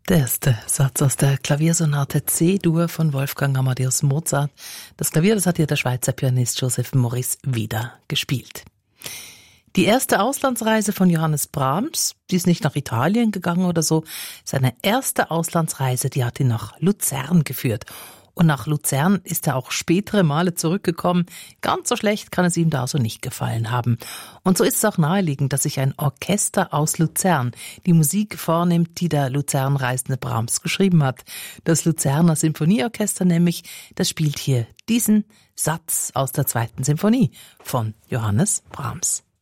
Der erste Satz aus der Klaviersonate C-Dur von Wolfgang Amadeus Mozart. Das Klavier, das hat hier der Schweizer Pianist Joseph Maurice wieder gespielt. Die erste Auslandsreise von Johannes Brahms, die ist nicht nach Italien gegangen oder so. Seine erste Auslandsreise, die hat ihn nach Luzern geführt. Und nach Luzern ist er auch spätere Male zurückgekommen. Ganz so schlecht kann es ihm da also nicht gefallen haben. Und so ist es auch naheliegend, dass sich ein Orchester aus Luzern die Musik vornimmt, die der Luzern reisende Brahms geschrieben hat. Das Luzerner Sinfonieorchester nämlich, das spielt hier diesen Satz aus der 2. Symphonie von Johannes Brahms.